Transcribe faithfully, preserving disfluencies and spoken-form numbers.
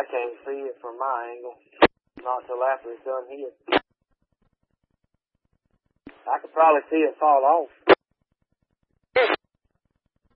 can't see it from my angle. Not till after it's done here. I could probably see it fall off.